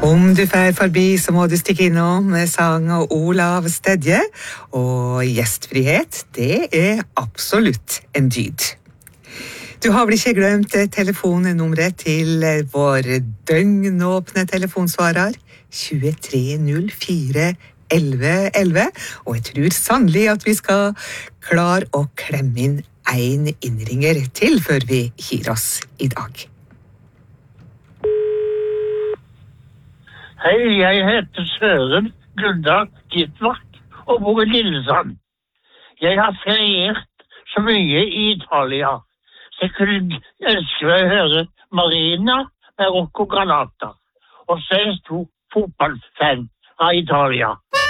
Om du fer forbi, så må du stikke innom med sang og Olav Stedje. Og gjestfrihet, det absolutt en dyd. Du har vel ikke glemt telefonnummeret til vår døgnåpne telefonsvarer 2304 1111, og jeg tror sannelig at vi skal klare å klemme inn en innringer til før vi gir oss i dag. Hei, jeg heter Søren Gundar Gittmark og bor i Lillesand. Jeg har feriert så mye i Italia, så jeg kunne ønske å høre Marina med Rocco Granata, og så er jeg stor fotballfan av Italia.